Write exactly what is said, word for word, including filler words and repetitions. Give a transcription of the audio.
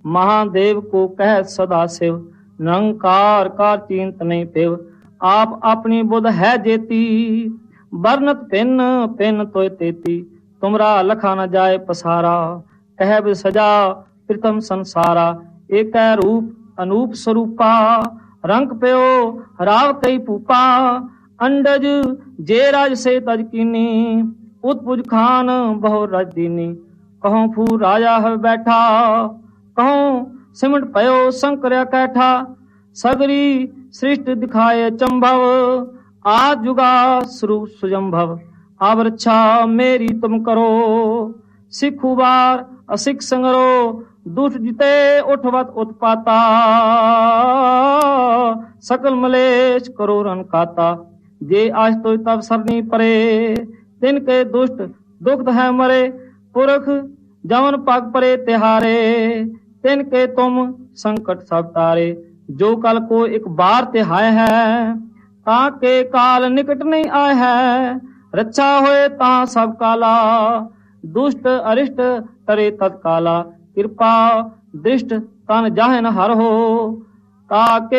महादेव को कह सदा शिव, निरंकार कार चिंत नहीं पिव। आप अपनी बुध है जेती, बरनत पिन पिन तोय तेती। तुमरा लखा न जाए पसारा, कह बिद सजा प्रथम संसारा। एक रूप अनूप स्वरूपा, रंग प्यो राव कई पूपा। अंडज जे राज से तज कीनी, उत्पुज खान बहु रजदीनी। कहूँ फू राजा है बैठा, कहूँ सिमट पयो शंकर कैठा। सगरी सृष्टि दिखाए चंभव, आज जुगा स्वरूप सुजंभव। अब रक्षा मेरी तुम करो, सिखु बार असिख संगरो। दुष्ट जिते उठवत उत्पाता, सकल मलेश करो रन खाता। जे आज तो तब सरनी परे, तिनके दुष्ट दुख है मरे। पुरख जवन पग परे तिहारे, तिनके तुम संकट सब तारे। जो कल को एक बार तिहाय है, ताके काल निकट नहीं आए है। रक्षा होए ता सब काला, दुष्ट अरिष्ट तरे तत्काला। कृपा दृष्ट तन जाहे न हर हो, ताके